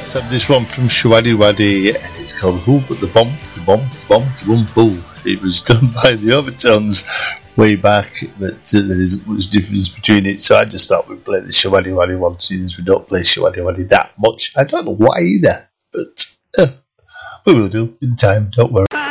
Let's have this one from Shwaddy Waddy, and it's called Who But the Bomb, the Bomb, the Bomb, the Rum Boo. It was done by the Overtones way back, but there isn't much difference between it, so I just thought we'd play the Shwaddy Waddy one, since we don't play Shwaddy Waddy that much. I don't know why either, but we will do in time, don't worry.